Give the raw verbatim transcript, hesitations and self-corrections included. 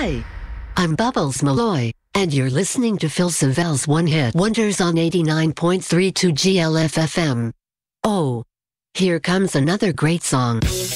Hi, I'm Bubbles Malloy, and you're listening to Phil Savelle's One Hit Wonders on eighty-nine point three two G L F F M. Oh, here comes another great song.